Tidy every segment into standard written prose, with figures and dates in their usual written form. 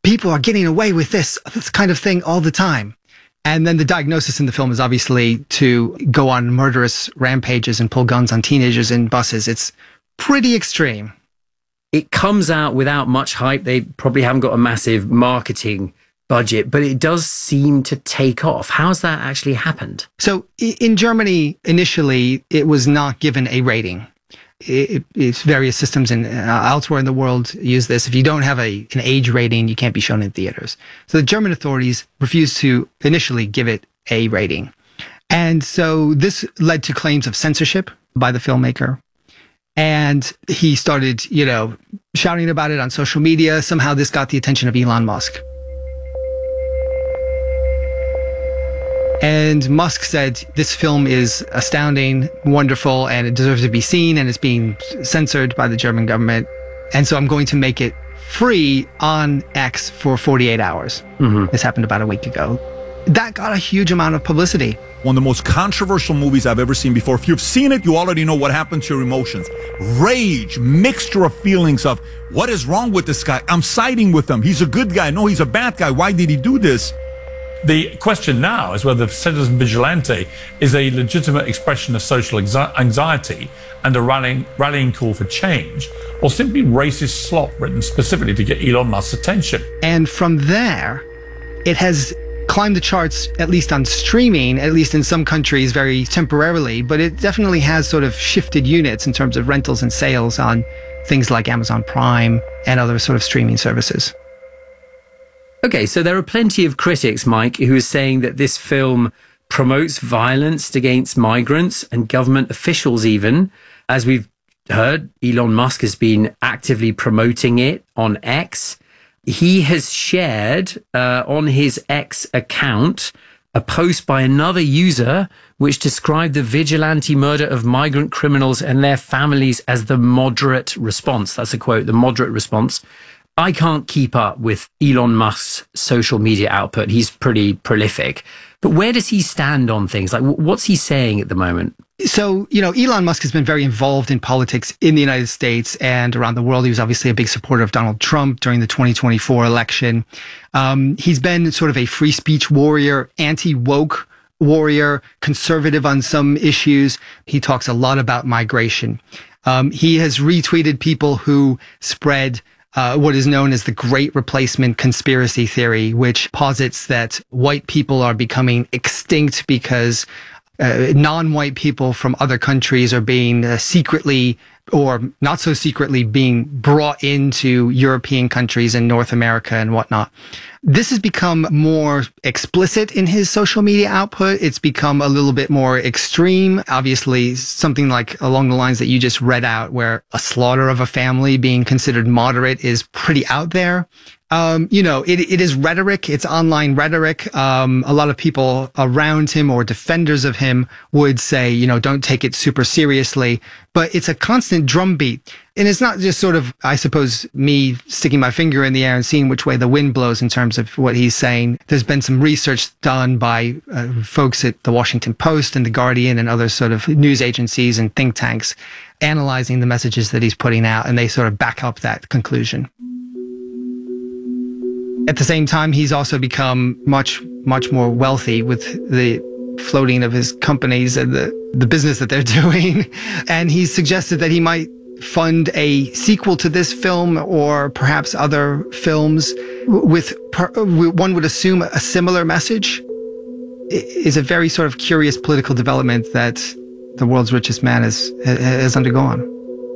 people are getting away with this kind of thing all the time. And then the diagnosis in the film is obviously to go on murderous rampages and pull guns on teenagers in buses. It's pretty extreme. It comes out without much hype. They probably haven't got a massive marketing budget, but it does seem to take off. How's that actually happened? So in Germany, initially, it was not given a rating. It's various systems and elsewhere in the world use this. If you don't have an age rating, you can't be shown in theaters. So the German authorities refused to initially give it a rating. And so this led to claims of censorship by the filmmaker. And he started, shouting about it on social media. Somehow this got the attention of Elon Musk. And Musk said, this film is astounding, wonderful, and it deserves to be seen, and it's being censored by the German government. And so I'm going to make it free on X for 48 hours. Mm-hmm. This happened about a week ago. That got a huge amount of publicity. One of the most controversial movies I've ever seen before. If you've seen it, you already know what happened to your emotions. Rage, mixture of feelings of, what is wrong with this guy? I'm siding with him. He's a good guy. No, he's a bad guy. Why did he do this? The question now is whether citizen vigilante is a legitimate expression of social anxiety and a rallying call for change, or simply racist slop written specifically to get Elon Musk's attention. And from there, it has climbed the charts, at least on streaming, at least in some countries very temporarily, but it definitely has sort of shifted units in terms of rentals and sales on things like Amazon Prime and other sort of streaming services. Okay, so there are plenty of critics, Mike, who are saying that this film promotes violence against migrants and government officials even. As we've heard, Elon Musk has been actively promoting it on X. He has shared on his X account a post by another user which described the vigilante murder of migrant criminals and their families as the moderate response. That's a quote, the moderate response. I can't keep up with Elon Musk's social media output. He's pretty prolific. But where does he stand on things? Like, what's he saying at the moment? So, Elon Musk has been very involved in politics in the United States and around the world. He was obviously a big supporter of Donald Trump during the 2024 election. He's been sort of a free speech warrior, anti-woke warrior, conservative on some issues. He talks a lot about migration. He has retweeted people who spread what is known as the Great Replacement conspiracy theory, which posits that white people are becoming extinct because non-white people from other countries are being secretly or not so secretly being brought into European countries and North America and whatnot. This has become more explicit in his social media output. It's become a little bit more extreme. Obviously, something like along the lines that you just read out, where a slaughter of a family being considered moderate is pretty out there. It is rhetoric. It's online rhetoric. A lot of people around him or defenders of him would say, don't take it super seriously, but it's a constant drumbeat. And it's not just sort of, I suppose, me sticking my finger in the air and seeing which way the wind blows in terms of what he's saying. There's been some research done by folks at the Washington Post and the Guardian and other sort of news agencies and think tanks analyzing the messages that he's putting out, and they sort of back up that conclusion. At the same time, he's also become much, much more wealthy with the floating of his companies and the business that they're doing. And he's suggested that he might fund a sequel to this film or perhaps other films with, one would assume, a similar message. It is a very sort of curious political development that the world's richest man has undergone.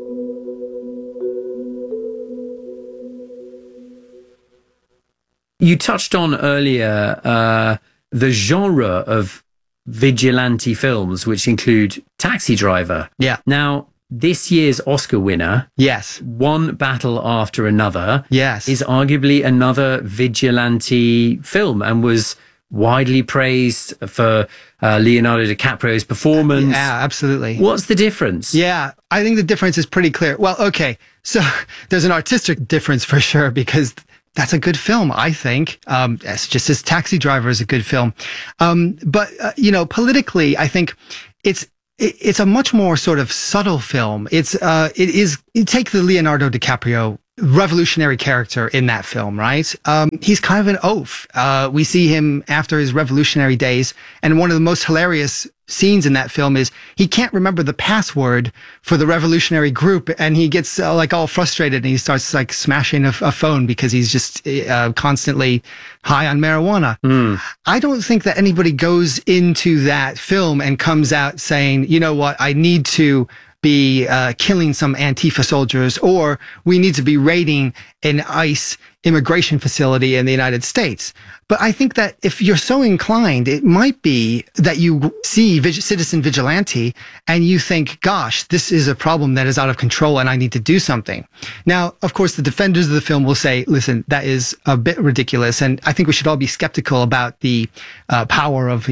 You touched on earlier the genre of vigilante films, which include Taxi Driver. Yeah. Now, this year's Oscar winner, yes, One Battle After Another, yes, is arguably another vigilante film and was widely praised for Leonardo DiCaprio's performance. Yeah, absolutely. What's the difference? Yeah, I think the difference is pretty clear. Well, okay, so there's an artistic difference for sure, because that's a good film, I think. It's just as Taxi Driver is a good film. But politically, I think it's a much more sort of subtle film. You take the Leonardo DiCaprio revolutionary character in that film, right? He's kind of an oaf. We see him after his revolutionary days, and one of the most hilarious scenes in that film is he can't remember the password for the revolutionary group, and he gets like all frustrated, and he starts like smashing a phone because he's just constantly high on marijuana. I don't think that anybody goes into that film and comes out saying, you know what, I need to be killing some Antifa soldiers, or we need to be raiding an ICE immigration facility in the United States. But I think that if you're so inclined, it might be that you see Citizen Vigilante and you think, gosh, this is a problem that is out of control and I need to do something. Now, of course, the defenders of the film will say, listen, that is a bit ridiculous. And I think we should all be skeptical about the power of,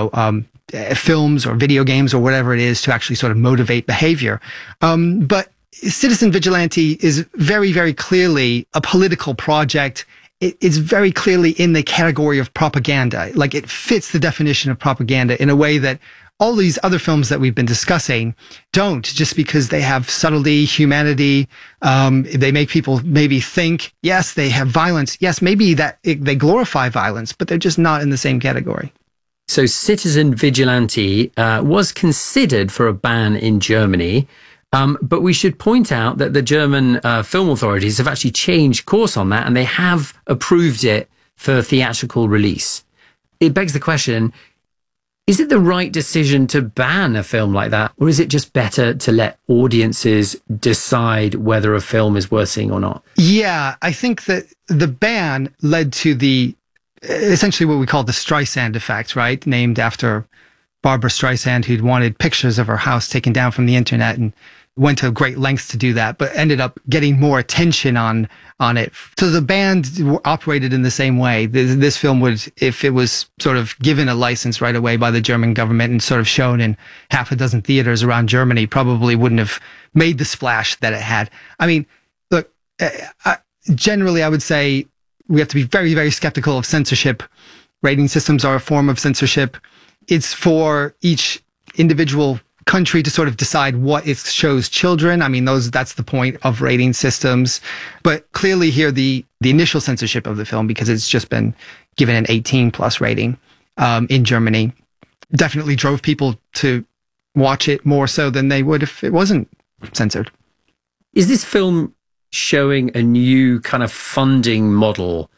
films or video games or whatever it is to actually sort of motivate behavior. But Citizen Vigilante is very, very clearly a political project. It's very clearly in the category of propaganda. Like, it fits the definition of propaganda in a way that all these other films that we've been discussing don't, just because they have subtlety, humanity. They make people maybe think, yes, they have violence. Yes, maybe that they glorify violence, but they're just not in the same category. So Citizen Vigilante was considered for a ban in Germany. But we should point out that the German film authorities have actually changed course on that, and they have approved it for theatrical release. It begs the question, is it the right decision to ban a film like that, or is it just better to let audiences decide whether a film is worth seeing or not? Yeah, I think that the ban led to essentially what we call the Streisand effect, right? Named after Barbara Streisand, who'd wanted pictures of her house taken down from the internet and went to great lengths to do that, but ended up getting more attention on it. So the band operated in the same way. This film would, if it was sort of given a license right away by the German government and sort of shown in half a dozen theaters around Germany, probably wouldn't have made the splash that it had. I mean, look, generally I would say we have to be very, very skeptical of censorship. Rating systems are a form of censorship. It's for each individual country to sort of decide what it shows children. I mean, that's the point of rating systems. But clearly here, the initial censorship of the film, because it's just been given an 18+ rating in Germany, definitely drove people to watch it more so than they would if it wasn't censored. Is this film showing a new kind of funding model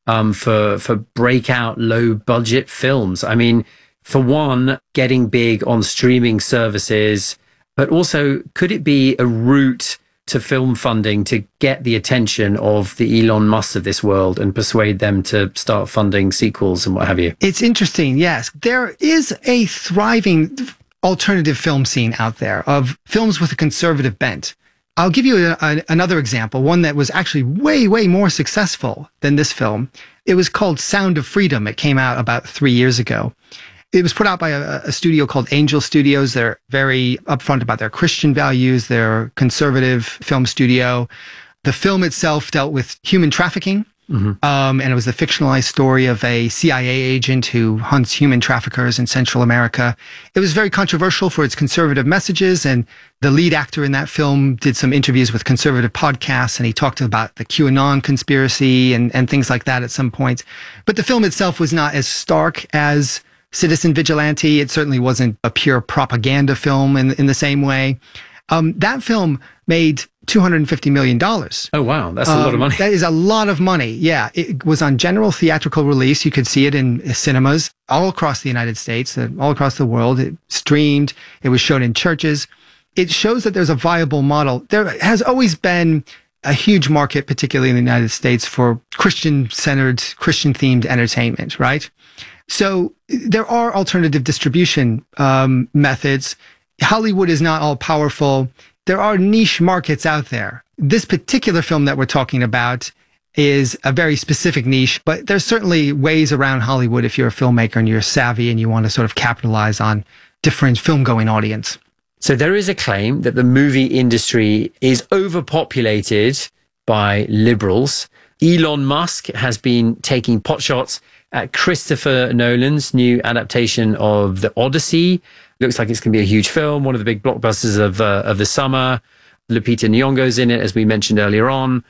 for breakout low-budget films? I mean, for one, getting big on streaming services, but also could it be a route to film funding to get the attention of the Elon Musks of this world and persuade them to start funding sequels and what have you? It's interesting, yes. There is a thriving alternative film scene out there of films with a conservative bent. I'll give you another example, one that was actually way, way more successful than this film. It was called Sound of Freedom. It came out about 3 years ago. It was put out by a studio called Angel Studios. They're very upfront about their Christian values. They're a conservative film studio. The film itself dealt with human trafficking. And it was the fictionalized story of a CIA agent who hunts human traffickers in Central America. It was very controversial for its conservative messages, and the lead actor in that film did some interviews with conservative podcasts, and he talked about the QAnon conspiracy and things like that at some point. But the film itself was not as stark as Citizen Vigilante. It certainly wasn't a pure propaganda film in the same way. That film made $250 million. Oh, wow. That's a lot of money. That is a lot of money. Yeah. It was on general theatrical release. You could see it in cinemas all across the United States, all across the world. It streamed. It was shown in churches. It shows that there's a viable model. There has always been a huge market, particularly in the United States, for Christian-centered, Christian-themed entertainment, right? So there are alternative distribution methods. Hollywood is not all powerful. There are niche markets out there. This particular film that we're talking about is a very specific niche, but there's certainly ways around Hollywood if you're a filmmaker and you're savvy and you want to sort of capitalize on different film-going audience. So there is a claim that the movie industry is overpopulated by liberals. Elon Musk has been taking potshots at Christopher Nolan's new adaptation of The Odyssey. Looks like it's going to be a huge film, one of the big blockbusters of the summer. Lupita Nyong'o's in it, as we mentioned earlier on.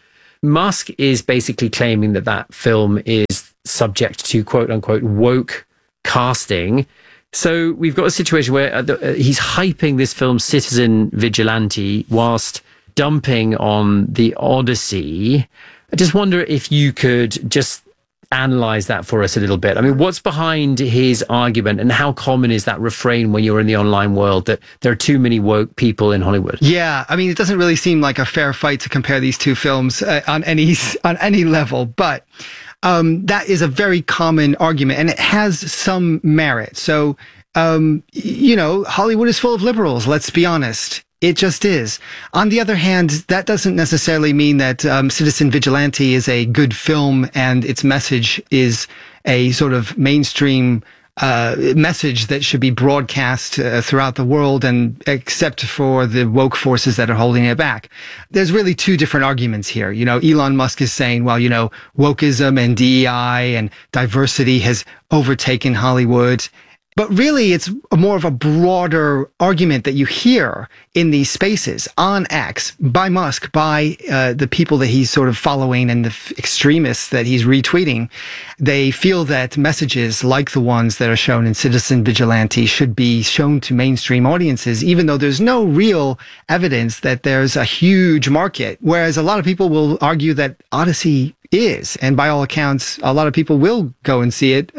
Musk is basically claiming that that film is subject to quote unquote woke casting. So we've got a situation where he's hyping this film Citizen Vigilante whilst dumping on The Odyssey. I just wonder if you could just analyze that for us a little bit. I mean, what's behind his argument, and how common is that refrain when you're in the online world that there are too many woke people in Hollywood? Yeah, I mean, it doesn't really seem like a fair fight to compare these two films on any level, but that is a very common argument, and it has some merit. So, Hollywood is full of liberals, let's be honest. It just is. On the other hand, that doesn't necessarily mean that Citizen Vigilante is a good film and its message is a sort of mainstream message that should be broadcast throughout the world, and except for the woke forces that are holding it back. There's really two different arguments here. Elon Musk is saying, well, wokeism and DEI and diversity has overtaken Hollywood. But really, it's more of a broader argument that you hear in these spaces on X by Musk, by the people that he's sort of following and the extremists that he's retweeting. They feel that messages like the ones that are shown in Citizen Vigilante should be shown to mainstream audiences, even though there's no real evidence that there's a huge market. Whereas a lot of people will argue that Odyssey is, and by all accounts, a lot of people will go and see it,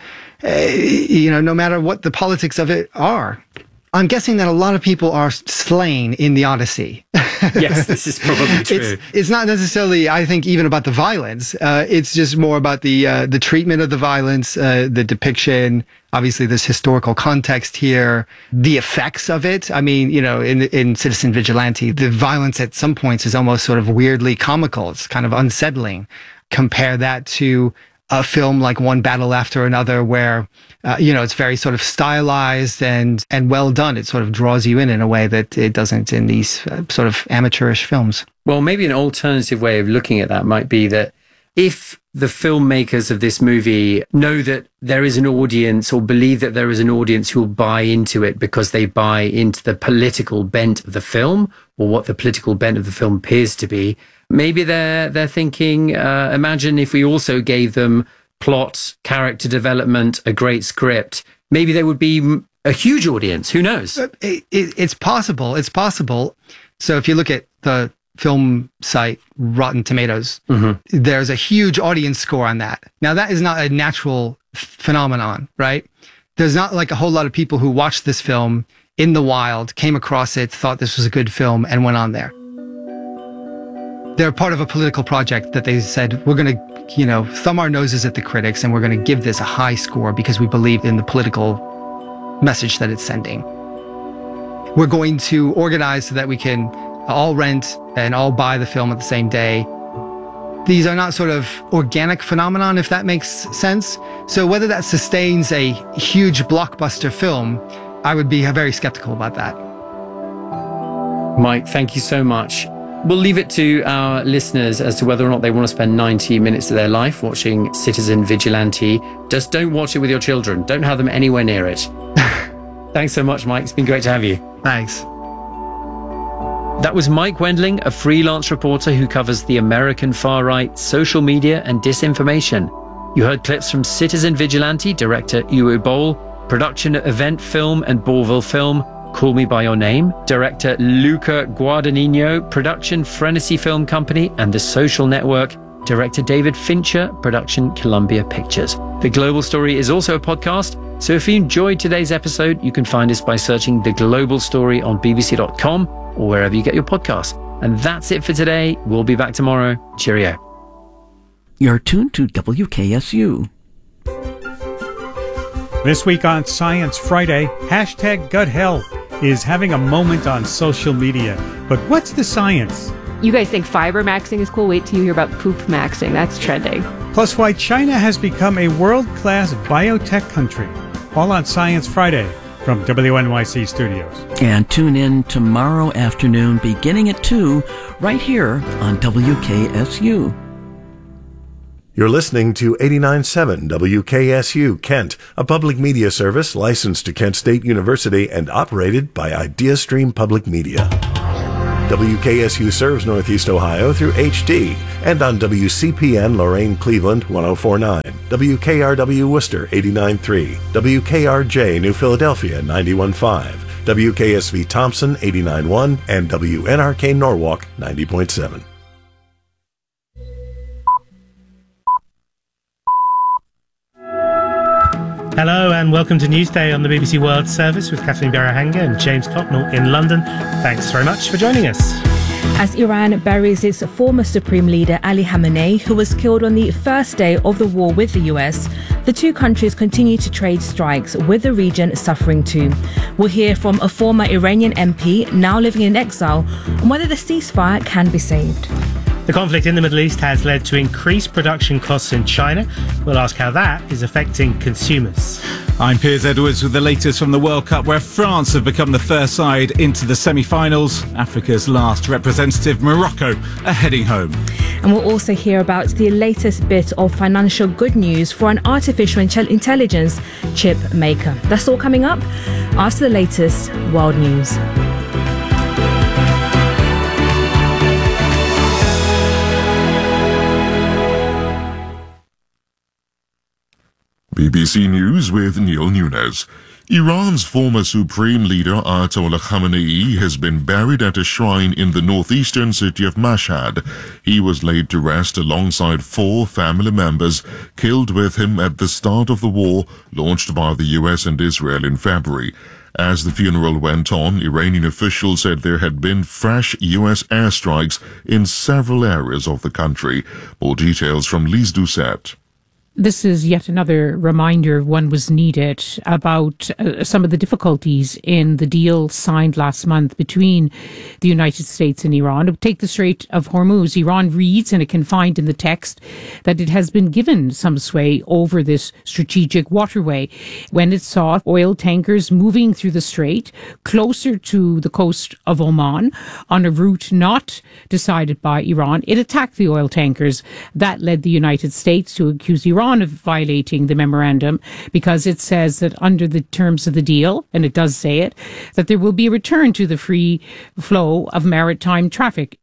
no matter what the politics of it are. I'm guessing that a lot of people are slain in the Odyssey. Yes, this is probably true. It's not necessarily, I think, even about the violence. It's just more about the treatment of the violence, the depiction. Obviously, there's historical context here, the effects of it. I mean, in Citizen Vigilante, the violence at some points is almost sort of weirdly comical. It's kind of unsettling. Compare that to a film like One Battle After Another, where, it's very sort of stylized and well done. It sort of draws you in a way that it doesn't in these sort of amateurish films. Well, maybe an alternative way of looking at that might be that if the filmmakers of this movie know that there is an audience, or believe that there is an audience who will buy into it because they buy into the political bent of the film, or what the political bent of the film appears to be, maybe they're thinking, imagine if we also gave them plot, character development, a great script, maybe there would be a huge audience. Who knows? It's possible. It's possible. So if you look at the film site Rotten Tomatoes, there's a huge audience score on that. Now, that is not a natural phenomenon, right? There's not like a whole lot of people who watched this film in the wild, came across it, thought this was a good film, and went on there. They're part of a political project that they said, we're going to, thumb our noses at the critics, and we're going to give this a high score because we believe in the political message that it's sending. We're going to organize so that we can all rent and all buy the film at the same day. These are not sort of organic phenomenon, if that makes sense. So whether that sustains a huge blockbuster film, I would be very skeptical about that. Mike, thank you so much. We'll leave it to our listeners as to whether or not they want to spend 90 minutes of their life watching Citizen Vigilante. Just don't watch it with your children. Don't have them anywhere near it. Thanks so much, Mike. It's been great to have you. Thanks. That was Mike Wendling, a freelance reporter who covers the American far right, social media, and disinformation. You heard clips from Citizen Vigilante director Uwe Boll, production Event Film and Bourville Film, Call Me By Your Name, director Luca Guadagnino, production Frenesy Film Company, and The Social Network, director David Fincher, production Columbia Pictures. The Global Story is also a podcast, so if you enjoyed today's episode, you can find us by searching The Global Story on bbc.com or wherever you get your podcasts. And that's it for today. We'll be back tomorrow. Cheerio. You're tuned to WKSU. This week on Science Friday, #GutHealth is having a moment on social media. But what's the science? You guys think fiber maxing is cool? Wait till you hear about poop maxing. That's trending. Plus why China has become a world-class biotech country. All on Science Friday from WNYC Studios. And tune in tomorrow afternoon beginning at 2 right here on WKSU. You're listening to 89.7 WKSU Kent, a public media service licensed to Kent State University and operated by IdeaStream Public Media. WKSU serves Northeast Ohio through HD and on WCPN Lorraine Cleveland 104.9, WKRW Worcester 89.3, WKRJ New Philadelphia 91.5, WKSV Thompson 89.1, and WNRK Norwalk 90.7. Hello and welcome to Newsday on the BBC World Service with Kathleen Berahanga and James Cocknell in London. Thanks very much for joining us. As Iran buries its former supreme leader Ali Khamenei, who was killed on the first day of the war with the US, the two countries continue to trade strikes, with the region suffering too. We'll hear from a former Iranian MP now living in exile on whether the ceasefire can be saved. The conflict in the Middle East has led to increased production costs in China. We'll ask how that is affecting consumers. I'm Piers Edwards with the latest from the World Cup, where France have become the first side into the semi-finals. Africa's last representative, Morocco, are heading home. And we'll also hear about the latest bit of financial good news for an artificial intelligence chip maker. That's all coming up after the latest world news. BBC News with Neil Nunes. Iran's former supreme leader Ayatollah Khamenei has been buried at a shrine in the northeastern city of Mashhad. He was laid to rest alongside 4 family members killed with him at the start of the war launched by the US and Israel in February. As the funeral went on, Iranian officials said there had been fresh US airstrikes in several areas of the country. More details from Lise Doucet. This is yet another reminder, one was needed, about some of the difficulties in the deal signed last month between the United States and Iran. Take the Strait of Hormuz. Iran reads, and it can find in the text, that it has been given some sway over this strategic waterway when it saw oil tankers moving through the strait closer to the coast of Oman on a route not decided by Iran. It attacked the oil tankers. That led the United States to accuse Iran of violating the memorandum, because it says that under the terms of the deal, and it does say it, that there will be a return to the free flow of maritime traffic.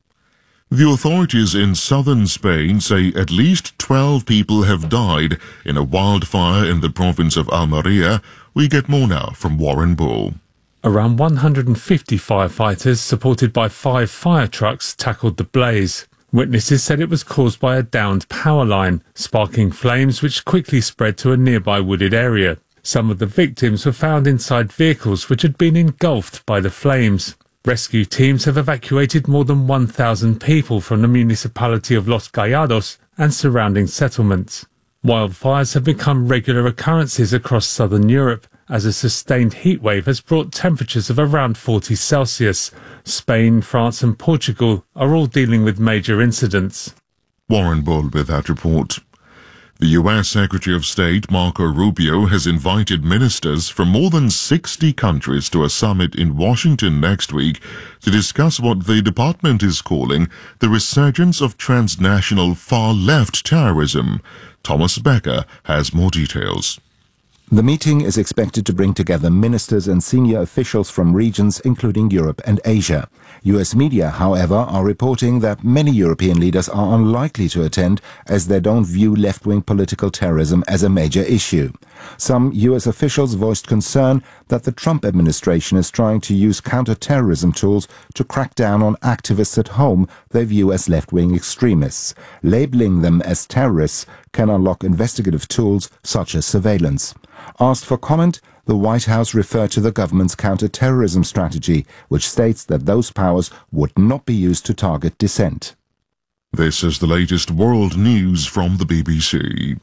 The authorities in southern Spain say at least 12 people have died in a wildfire in the province of Almeria. We get more now from Warren Bull. Around 150 firefighters, supported by 5 fire trucks, tackled the blaze. Witnesses said it was caused by a downed power line, sparking flames which quickly spread to a nearby wooded area. Some of the victims were found inside vehicles which had been engulfed by the flames. Rescue teams have evacuated more than 1,000 people from the municipality of Los Gallados and surrounding settlements. Wildfires have become regular occurrences across southern Europe, as a sustained heatwave has brought temperatures of around 40 Celsius. Spain, France and Portugal are all dealing with major incidents. Warren Bull with that report. The U.S. Secretary of State Marco Rubio has invited ministers from more than 60 countries to a summit in Washington next week to discuss what the department is calling the resurgence of transnational far-left terrorism. Thomas Becker has more details. The meeting is expected to bring together ministers and senior officials from regions including Europe and Asia. US media, however, are reporting that many European leaders are unlikely to attend as they don't view left-wing political terrorism as a major issue. Some US officials voiced concern that the Trump administration is trying to use counter-terrorism tools to crack down on activists at home they view as left-wing extremists. Labeling them as terrorists can unlock investigative tools such as surveillance. Asked for comment, the White House referred to the government's counter-terrorism strategy, which states that those powers would not be used to target dissent. This is the latest world news from the BBC.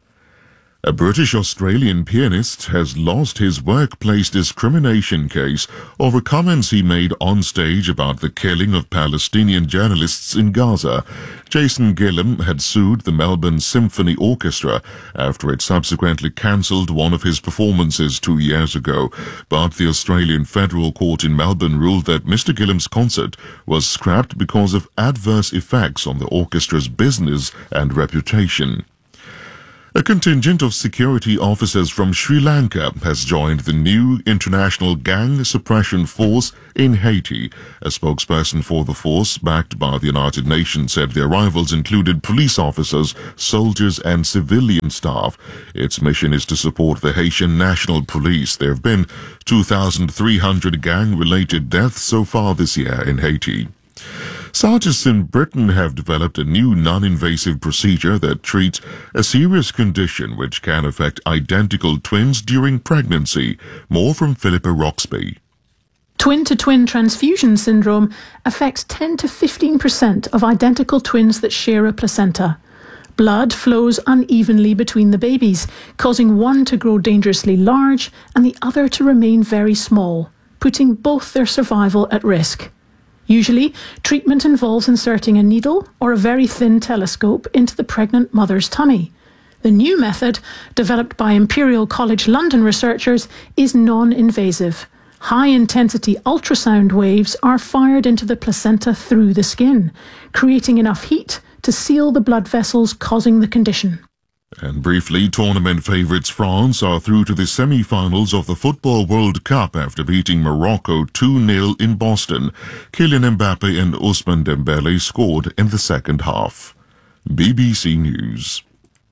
A British-Australian pianist has lost his workplace discrimination case over comments he made on stage about the killing of Palestinian journalists in Gaza. Jason Gillam had sued the Melbourne Symphony Orchestra after it subsequently cancelled one of his performances 2 years ago, but the Australian Federal Court in Melbourne ruled that Mr. Gillam's concert was scrapped because of adverse effects on the orchestra's business and reputation. A contingent of security officers from Sri Lanka has joined the new International Gang Suppression Force in Haiti. A spokesperson for the force, backed by the United Nations, said the arrivals included police officers, soldiers, and civilian staff. Its mission is to support the Haitian National Police. There have been 2,300 gang-related deaths so far this year in Haiti. Scientists in Britain have developed a new non-invasive procedure that treats a serious condition which can affect identical twins during pregnancy. More from Philippa Roxby. Twin-to-twin transfusion syndrome affects 10 to 15% of identical twins that share a placenta. Blood flows unevenly between the babies, causing one to grow dangerously large and the other to remain very small, putting both their survival at risk. Usually, treatment involves inserting a needle or a very thin telescope into the pregnant mother's tummy. The new method, developed by Imperial College London researchers, is non-invasive. High-intensity ultrasound waves are fired into the placenta through the skin, creating enough heat to seal the blood vessels causing the condition. And briefly, tournament favourites France are through to the semi-finals of the Football World Cup after beating Morocco 2-0 in Boston. Kylian Mbappe and Ousmane Dembele scored in the second half. BBC News.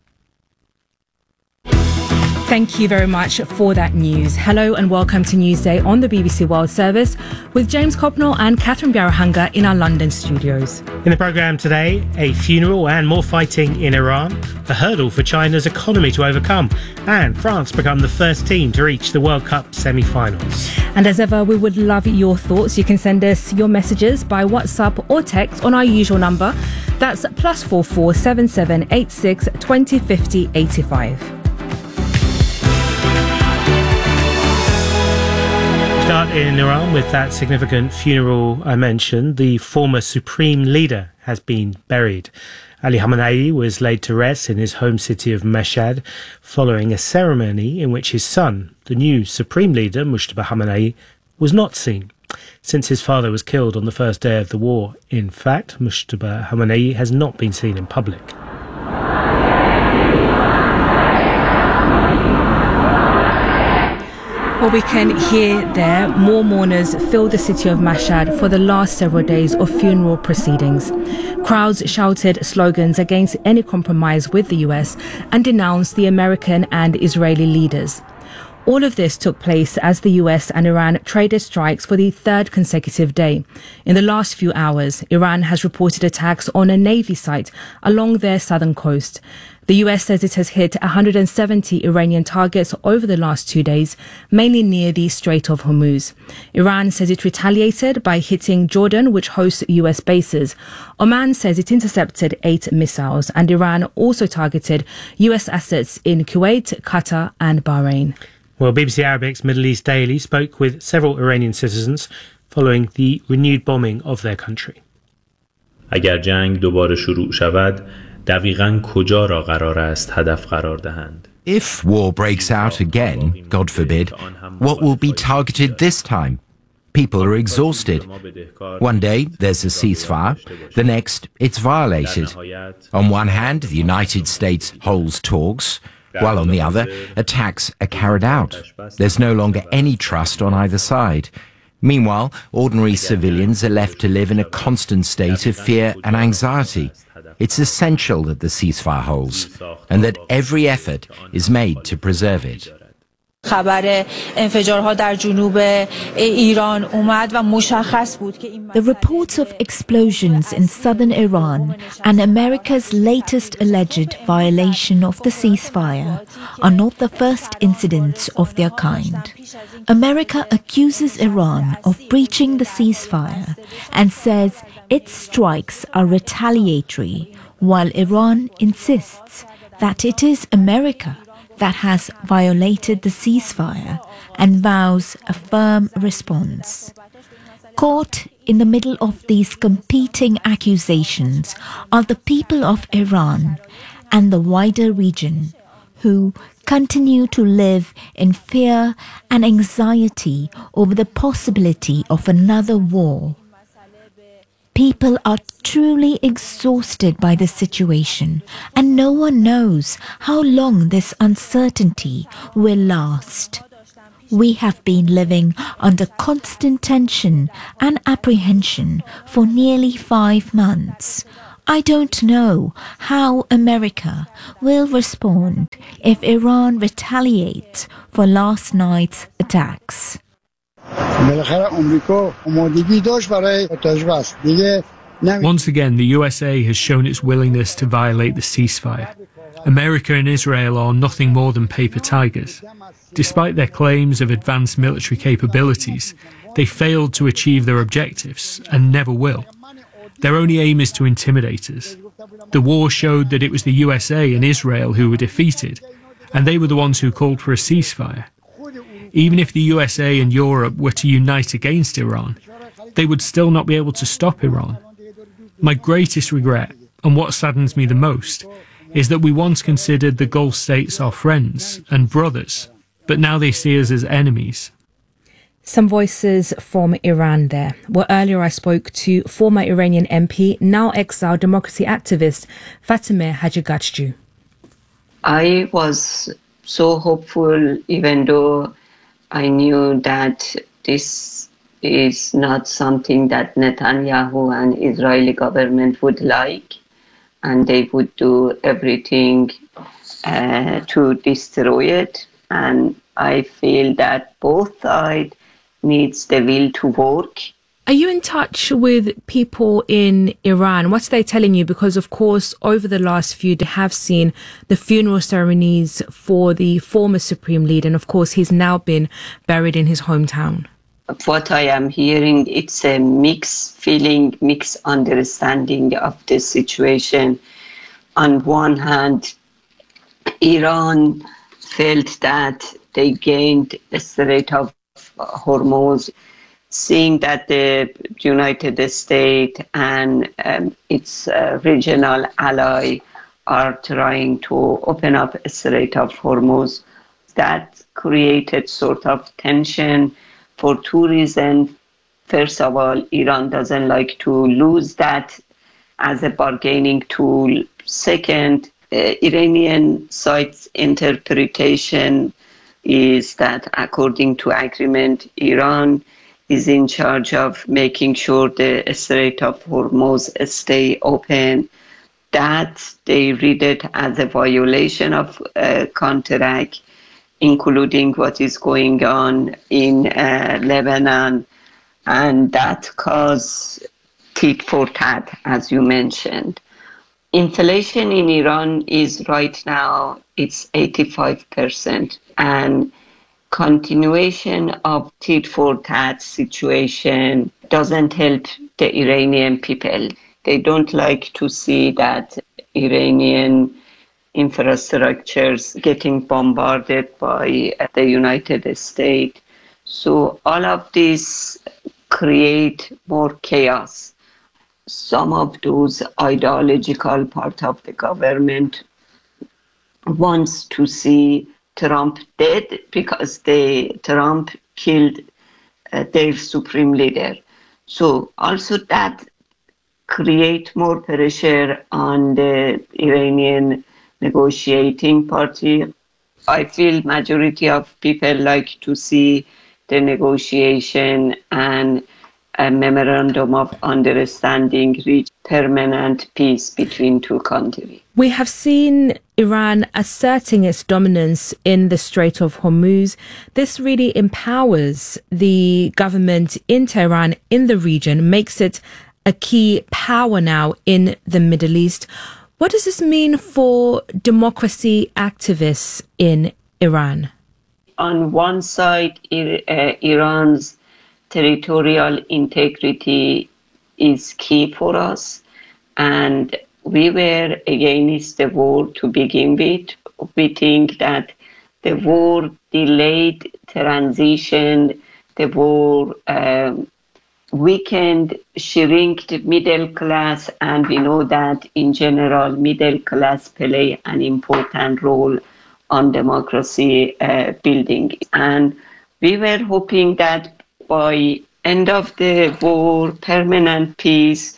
Thank you very much for that news. Hello and welcome to Newsday on the BBC World Service with James Copnell and Catherine Biarahanga in our London studios. In the programme today, a funeral and more fighting in Iran, the hurdle for China's economy to overcome, and France become the first team to reach the World Cup semi-finals. And as ever, we would love your thoughts. You can send us your messages by WhatsApp or text on our usual number. That's +44 7786 2050 85. Start in Iran with that significant funeral I mentioned. The former supreme leader has been buried. Ali Khamenei was laid to rest in his home city of Mashhad following a ceremony in which his son, the new supreme leader, Mujtaba Khamenei, was not seen. Since his father was killed on the first day of the war, in fact, Mujtaba Khamenei has not been seen in public. Well, we can hear there more mourners fill the city of Mashhad for the last several days of funeral proceedings. Crowds shouted slogans against any compromise with the US and denounced the American and Israeli leaders. All of this took place as the US and Iran traded strikes for the third consecutive day. In the last few hours, Iran has reported attacks on a Navy site along their southern coast. The US says it has hit 170 Iranian targets over the last 2 days, mainly near the Strait of Hormuz. Iran says it retaliated by hitting Jordan, which hosts US bases. Oman says it intercepted 8 missiles, and Iran also targeted US assets in Kuwait, Qatar and Bahrain. Well, BBC Arabic's Middle East Daily spoke with several Iranian citizens following the renewed bombing of their country. اگر جنگ دوباره شروع شود دقیقاً کجا را قرار است هدف قرار دهند. If war breaks out again, God forbid, what will be targeted this time? People are exhausted. One day there's a ceasefire, the next it's violated. On one hand, the United States holds talks, while on the other, attacks are carried out. There's no longer any trust on either side. Meanwhile, ordinary civilians are left to live in a constant state of fear and anxiety. It's essential that the ceasefire holds and that every effort is made to preserve it. The reports of explosions in southern Iran and America's latest alleged violation of the ceasefire are not the first incidents of their kind. America accuses Iran of breaching the ceasefire and says its strikes are retaliatory, while Iran insists that it is America that has violated the ceasefire and vows a firm response. Caught in the middle of these competing accusations are the people of Iran and the wider region, who continue to live in fear and anxiety over the possibility of another war. People are truly exhausted by the situation, and no one knows how long this uncertainty will last. We have been living under constant tension and apprehension for nearly 5 months. I don't know how America will respond if Iran retaliates for last night's attacks. Once again, the USA has shown its willingness to violate the ceasefire. America and Israel are nothing more than paper tigers. Despite their claims of advanced military capabilities, they failed to achieve their objectives and never will. Their only aim is to intimidate us. The war showed that it was the USA and Israel who were defeated, and they were the ones who called for a ceasefire. Even if the USA and Europe were to unite against Iran, they would still not be able to stop Iran. My greatest regret, and what saddens me the most, is that we once considered the Gulf states our friends and brothers, but now they see us as enemies. Some voices from Iran there. Well, earlier I spoke to former Iranian MP, now exiled democracy activist, Fatemeh Hajigachju. I was so hopeful, even though I knew that this is not something that Netanyahu and Israeli government would like, and they would do everything to destroy it. And I feel that both sides needs the will to work. Are you in touch with people in Iran? What's they telling you? Because, of course, over the last few days, have seen the funeral ceremonies for the former supreme leader. And, of course, he's now been buried in his hometown. What I am hearing, it's a mixed feeling, mixed understanding of the situation. On one hand, Iran felt that they gained the Strait of Hormuz, seeing that the United States and its regional ally are trying to open up a Strait of Hormuz. That created sort of tension for two reasons. First of all, Iran doesn't like to lose that as a bargaining tool. Second, Iranian side's interpretation is that according to agreement, Iran is in charge of making sure the Strait of Hormuz stay open. That they read it as a violation of contract, including what is going on in Lebanon, and that caused tit for tat, as you mentioned. Inflation in Iran is right now, it's 85%, and continuation of tit for tat situation doesn't help the Iranian people. They don't like to see that Iranian infrastructures getting bombarded by the United States. So all of this create more chaos. Some of those ideological part of the government wants to see Trump dead because Trump killed their supreme leader. So also that create more pressure on the Iranian negotiating party. I feel majority of people like to see the negotiation and a memorandum of understanding reach permanent peace between two countries. We have seen Iran asserting its dominance in the Strait of Hormuz. This really empowers the government in Tehran, in the region, makes it a key power now in the Middle East. What does this mean for democracy activists in Iran? On one side, Iran's territorial integrity is key for us, and we were against the war to begin with. We think that the war delayed transition, the war weakened, shrink the middle class, and we know that in general middle class play an important role on democracy building. And we were hoping that by end of the war, permanent peace,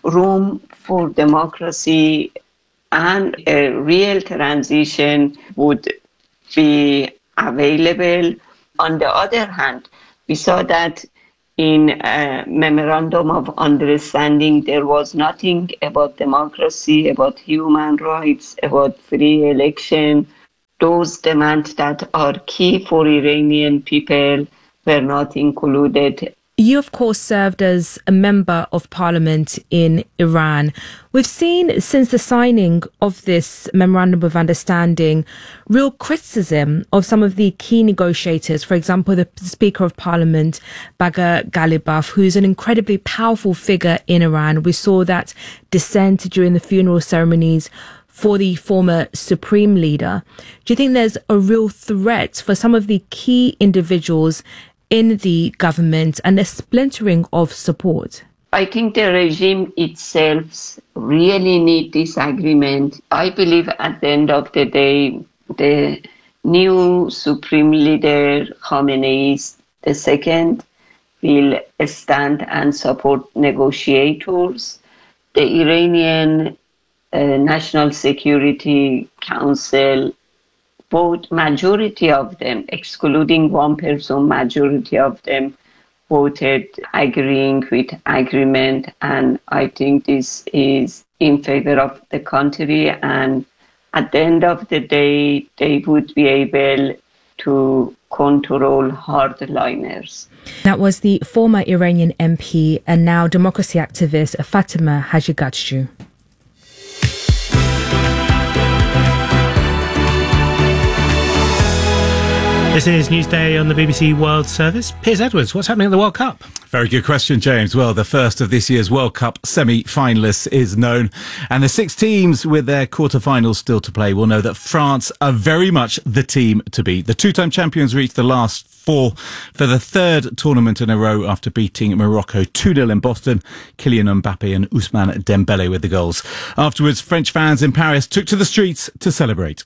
room for democracy and a real transition would be available. On the other hand, we saw that in a memorandum of understanding, there was nothing about democracy, about human rights, about free election. Those demands that are key for Iranian people were not included. You, of course, served as a member of parliament in Iran. We've seen since the signing of this memorandum of understanding real criticism of some of the key negotiators. For example, the Speaker of Parliament, Bagher Ghalibaf, who's an incredibly powerful figure in Iran. We saw that dissent during the funeral ceremonies for the former supreme leader. Do you think there's a real threat for some of the key individuals in the government and a splintering of support? I think the regime itself really needs this agreement. I believe at the end of the day, the new supreme leader, Khamenei II, will stand and support negotiators. The Iranian National Security Council, both majority of them, excluding one person, majority of them voted agreeing with agreement. And I think this is in favor of the country. And at the end of the day, they would be able to control hardliners. That was the former Iranian MP and now democracy activist Fatima Hajigatshou. This is Newsday on the BBC World Service. Piers Edwards, what's happening at the World Cup? Very good question, James. Well, the first of this year's World Cup semi-finalists is known, and the 6 teams with their quarter-finals still to play will know that France are very much the team to beat. The two-time champions reached the last 4 for the 3rd tournament in a row after beating Morocco 2-0 in Boston. Kylian Mbappe and Ousmane Dembele with the goals. Afterwards, French fans in Paris took to the streets to celebrate.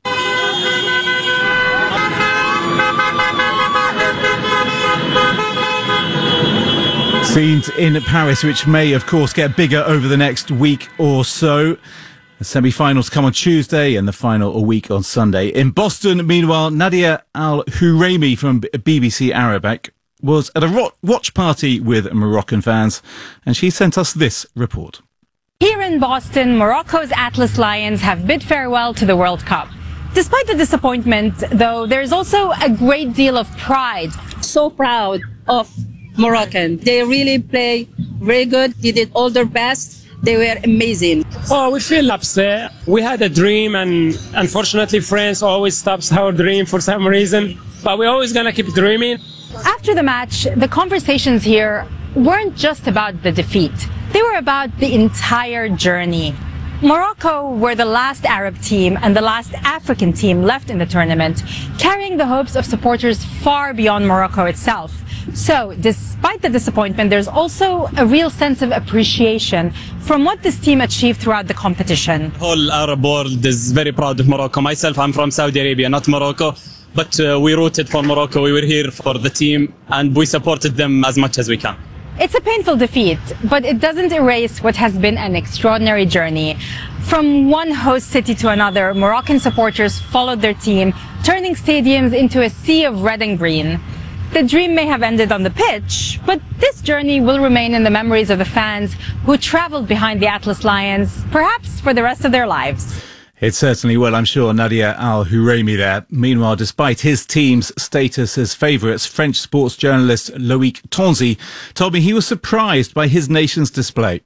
Scenes in Paris, which may, of course, get bigger over the next week or so. The semi-finals come on Tuesday and the final a week on Sunday. In Boston, meanwhile, Nadia Al-Houraimi from BBC Arabic was at a watch party with Moroccan fans, and she sent us this report. Here in Boston, Morocco's Atlas Lions have bid farewell to the World Cup. Despite the disappointment, though, there's also a great deal of pride. So proud of Moroccan. They really play very good. They did all their best. They were amazing. Oh, we feel upset. We had a dream, and unfortunately France always stops our dream for some reason. But we're always going to keep dreaming. After the match, the conversations here weren't just about the defeat. They were about the entire journey. Morocco were the last Arab team and the last African team left in the tournament, carrying the hopes of supporters far beyond Morocco itself. So, despite the disappointment, there's also a real sense of appreciation from what this team achieved throughout the competition. The whole Arab world is very proud of Morocco. Myself, I'm from Saudi Arabia, not Morocco, but we rooted for Morocco. We were here for the team and we supported them as much as we can. It's a painful defeat, but it doesn't erase what has been an extraordinary journey. From one host city to another, Moroccan supporters followed their team, turning stadiums into a sea of red and green. The dream may have ended on the pitch, but this journey will remain in the memories of the fans who traveled behind the Atlas Lions, perhaps for the rest of their lives. It certainly will, I'm sure. Nadia Al-Houraimi there. Meanwhile, despite his team's status as favourites, French sports journalist Loïc Tanzi told me he was surprised by his nation's display.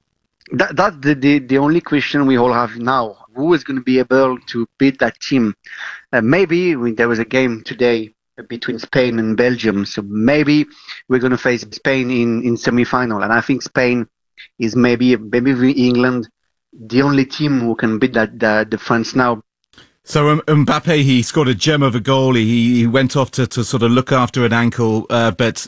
That's the only question we all have now. Who is going to be able to beat that team? Maybe there was a game today between Spain and Belgium, so maybe we're going to face Spain in semi-final, and I think Spain is maybe England the only team who can beat the France now. So Mbappe, he scored a gem of a goal. He went off to sort of look after an ankle, but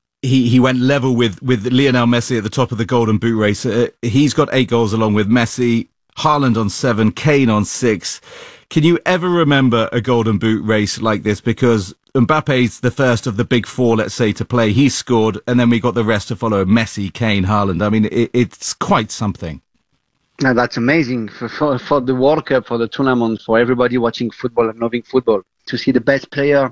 he went level with Lionel Messi at the top of the Golden Boot race. He's got 8 goals along with Messi, Haaland on 7, Kane on 6. Can you ever remember a Golden Boot race like this? Because Mbappe's the first of the big four, let's say, to play. He scored, and then we got the rest to follow: Messi, Kane, Haaland. I mean, it's quite something. Now, that's amazing for the World Cup, for the tournament, for everybody watching football and loving football, to see the best player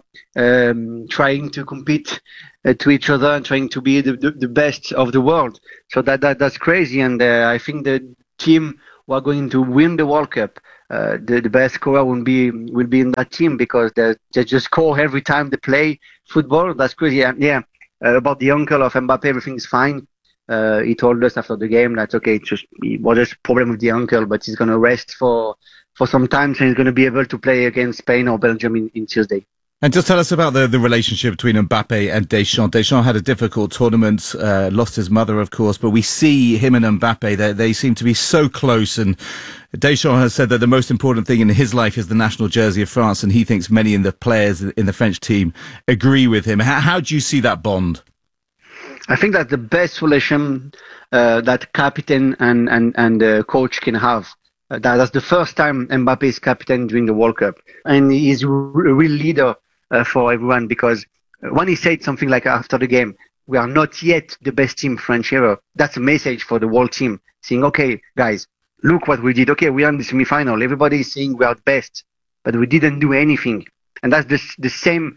trying to compete to each other and trying to be the best of the world. So that's crazy, and I think the team who are going to win the World Cup, the best scorer will be in that team, because they just score every time they play football. That's crazy. And about the uncle of Mbappe, everything is fine. He told us after the game that it was just a problem with the uncle, but he's going to rest for some time, so he's going to be able to play against Spain or Belgium in Tuesday. And just tell us about the relationship between Mbappe and Deschamps. Deschamps had a difficult tournament, lost his mother, of course, but we see him and Mbappe, they seem to be so close. And Deschamps has said that the most important thing in his life is the national jersey of France, and he thinks many in the players in the French team agree with him. How do you see that bond? I think that's the best relation that captain and coach can have. That's the first time Mbappe is captain during the World Cup, and he's a real leader for everyone, because when he said something like after the game, we are not yet the best team French ever, that's a message for the whole team, saying, okay, guys, look what we did. Okay, we are in the semi-final. Everybody is saying we are the best, but we didn't do anything. And that's the same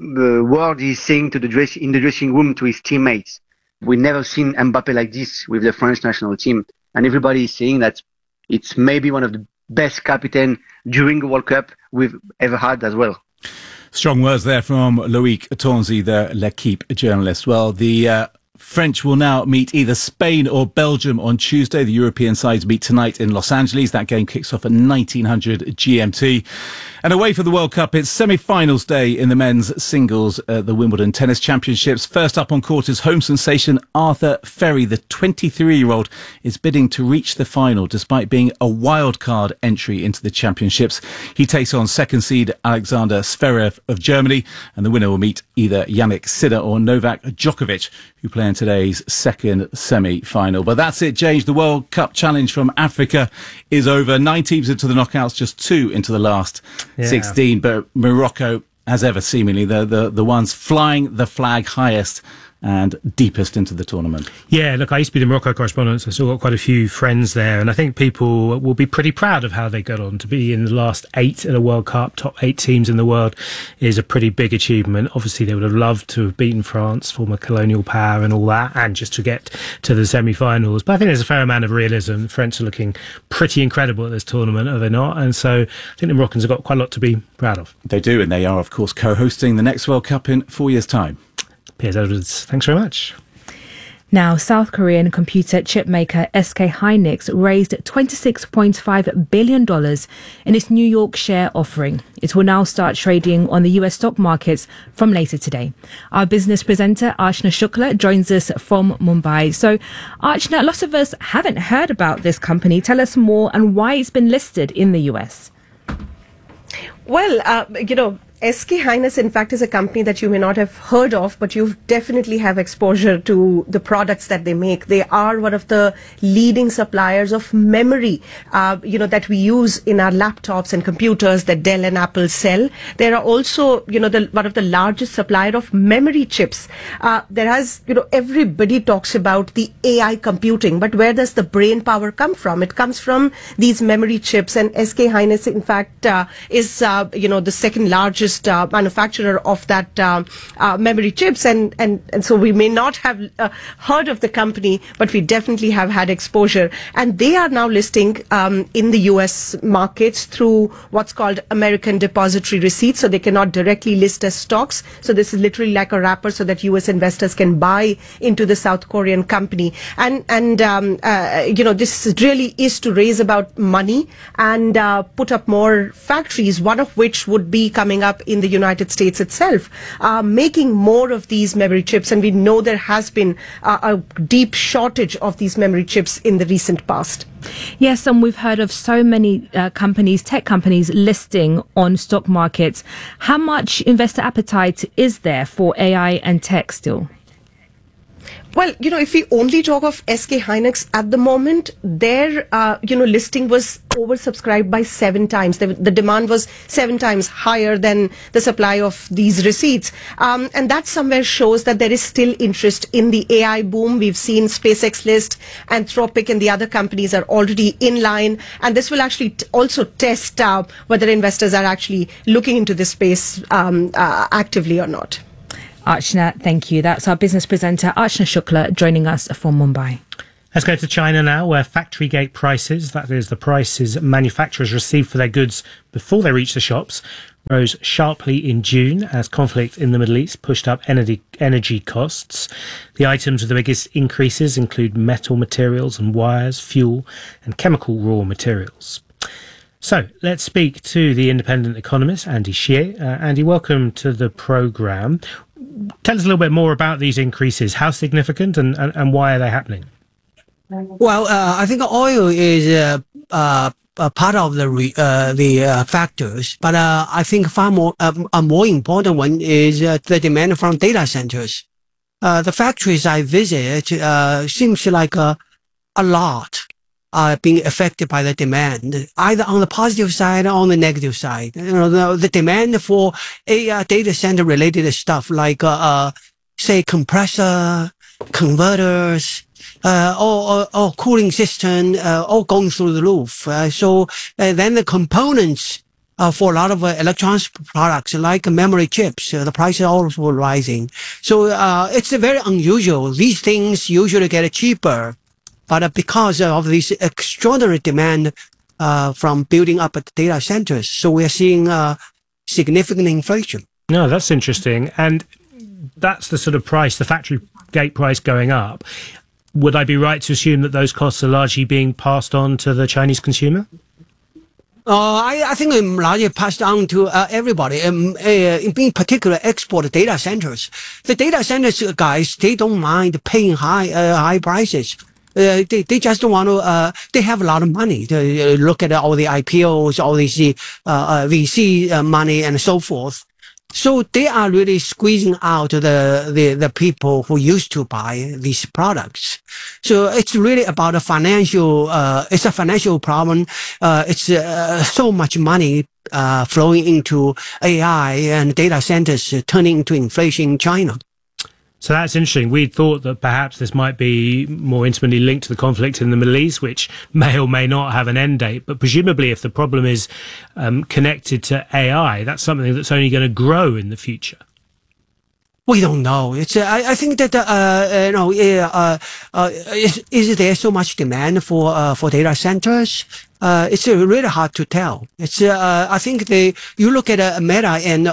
word he's saying in the dressing room to his teammates. We've never seen Mbappe like this with the French national team. And everybody is saying that it's maybe one of the best captain during the World Cup we've ever had as well. Strong words there from Loïc Tonzi, the L'Équipe journalist. Well, the French will now meet either Spain or Belgium on Tuesday. The European sides meet tonight in Los Angeles. That game kicks off at 1900 GMT. And away for the World Cup, it's semi-finals day in the men's singles at the Wimbledon Tennis Championships. First up on court is home sensation Arthur Ferry. The 23-year-old is bidding to reach the final despite being a wildcard entry into the championships. He takes on second seed Alexander Zverev of Germany, and the winner will meet either Yannick Sinner or Novak Djokovic, who play in today's second semi-final. But that's it, James. The World Cup Challenge from Africa is over. 9 teams into the knockouts, just 2 into the last 16. But Morocco, as ever, seemingly the ones flying the flag highest and deepest into the tournament. Yeah, look, I used to be the Morocco correspondent, so I've still got quite a few friends there, and I think people will be pretty proud of how they got on. To be in the last 8 at a World Cup, top 8 teams in the world, is a pretty big achievement. Obviously, they would have loved to have beaten France, former colonial power and all that, and just to get to the semi-finals. But I think there's a fair amount of realism. The French are looking pretty incredible at this tournament, are they not? And so I think the Moroccans have got quite a lot to be proud of. They do, and they are, of course, co-hosting the next World Cup in 4 years' time. Piers Edwards, thanks very much. Now, South Korean computer chip maker SK Hynix raised $26.5 billion in its New York share offering. It will now start trading on the US stock markets from later today. Our business presenter, Archana Shukla, joins us from Mumbai. So, Archana, lots of us haven't heard about this company. Tell us more and why it's been listed in the US. Well, SK Hynix, in fact, is a company that you may not have heard of, but you definitely have exposure to the products that they make. They are one of the leading suppliers of memory, that we use in our laptops and computers that Dell and Apple sell. They are also, one of the largest supplier of memory chips. Everybody talks about the AI computing, but where does the brain power come from? It comes from these memory chips, and SK Hynix, in fact, is, the second largest manufacturer of that memory chips, and so we may not have heard of the company, but we definitely have had exposure. And they are now listing in the US markets through what's called American Depository Receipts, so they cannot directly list as stocks. So this is literally like a wrapper so that US investors can buy into the South Korean company. And this really is to raise about money and put up more factories, one of which would be coming up in the United States itself, making more of these memory chips. And we know there has been a deep shortage of these memory chips in the recent past. Yes, and we've heard of so many companies, tech companies, listing on stock markets. How much investor appetite is there for AI and tech still? Well, if we only talk of SK Hynix at the moment, their, listing was oversubscribed by 7 times. The demand was 7 times higher than the supply of these receipts. And that somewhere shows that there is still interest in the AI boom. We've seen SpaceX list, Anthropic and the other companies are already in line. And this will actually also test whether investors are actually looking into this space actively or not. Archana, thank you. That's our business presenter, Archana Shukla, joining us from Mumbai. Let's go to China now, where factory gate prices, that is the prices manufacturers receive for their goods before they reach the shops, rose sharply in June as conflict in the Middle East pushed up energy costs. The items with the biggest increases include metal materials and wires, fuel and chemical raw materials. So let's speak to the independent economist, Andy Xie. Andy, welcome to the programme. Tell us a little bit more about these increases. How significant and why are they happening? Well, I think oil is a part of the factors, but I think far more a more important one is the demand from data centers. The factories I visit seems like a lot are being affected by the demand, either on the positive side or on the negative side. The demand for data center related stuff like, say, compressor, converters, or cooling system, all going through the roof. So then the components for a lot of electronics products like memory chips, the price is also rising. So it's very unusual. These things usually get cheaper. But because of this extraordinary demand from building up at data centers, so we're seeing significant inflation. No, that's interesting. And that's the sort of price, the factory gate price going up. Would I be right to assume that those costs are largely being passed on to the Chinese consumer? I think it's largely passed on to everybody, in particular export data centers. The data centers guys, they don't mind paying high prices. They just want to, they have a lot of money to look at all the IPOs, all these VC money and so forth. So they are really squeezing out the people who used to buy these products. So it's really about a financial, it's a financial problem. It's so much money flowing into AI and data centers turning into inflation in China. So that's interesting. We'd thought that perhaps this might be more intimately linked to the conflict in the Middle East, which may or may not have an end date. But presumably, if the problem is connected to AI, that's something that's only going to grow in the future. We don't know. It's. I think that is there so much demand for data centers? It's really hard to tell. It's. I think you look at Meta and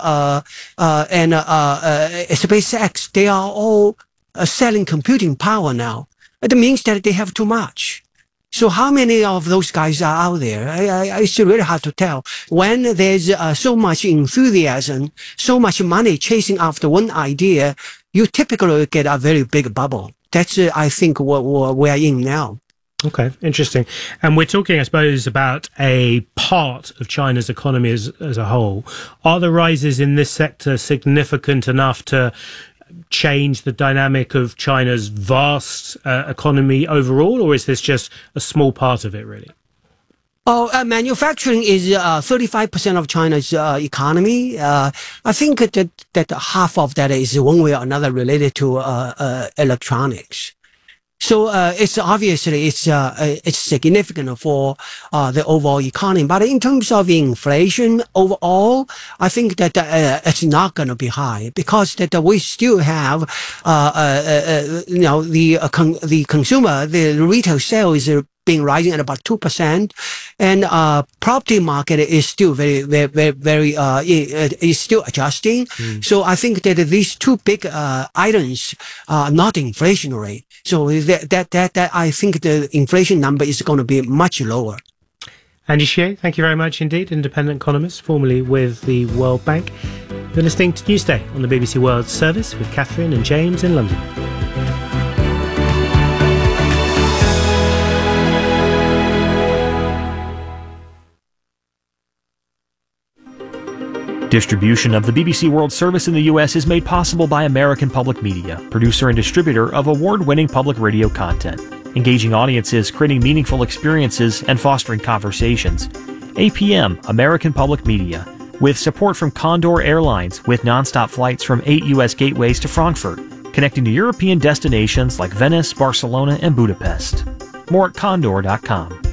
SpaceX. They are all selling computing power now. It means that they have too much. So how many of those guys are out there? It's really hard to tell. When there's so much enthusiasm, so much money chasing after one idea, you typically get a very big bubble. That's, I think, what we're in now. Okay, interesting. And we're talking, I suppose, about a part of China's economy as a whole. Are the rises in this sector significant enough to change the dynamic of China's vast economy overall, or is this just a small part of it, really? Manufacturing is 35% of China's economy. I think that half of that is one way or another related to electronics. So it's obviously it's significant for the overall economy. But in terms of inflation overall, I think that it's not going to be high because that we still have the consumer, the retail sales are been rising at about 2%, and property market is still very is still adjusting. So I think that these two big items are not inflationary. So that I think the inflation number is going to be much lower. Andy Xie, thank you very much indeed, independent economist, formerly with the World Bank. You're listening to Newsday on the BBC World Service with Catherine and James in London. Distribution of the BBC World Service in the U.S. is made possible by American Public Media, producer and distributor of award-winning public radio content, engaging audiences, creating meaningful experiences, and fostering conversations. APM, American Public Media, with support from Condor Airlines, with non-stop flights from 8 U.S. gateways to Frankfurt, connecting to European destinations like Venice, Barcelona, and Budapest. More at condor.com.